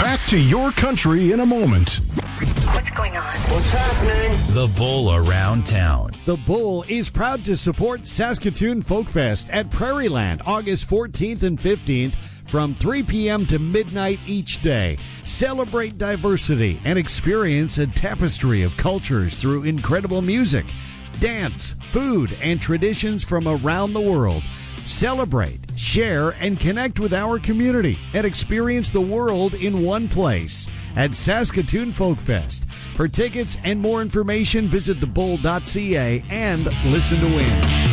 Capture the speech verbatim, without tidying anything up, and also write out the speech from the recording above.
Back to your country in a moment. What's going on? What's happening? The Bull Around Town. The Bull is proud to support Saskatoon Folk Fest at Prairieland August fourteenth and fifteenth from three p.m. to midnight each day. Celebrate diversity and experience a tapestry of cultures through incredible music, dance, food, and traditions from around the world. Celebrate, share, and connect with our community and experience the world in one place at Saskatoon Folk Fest. For tickets and more information, visit the bull dot c a and listen to win.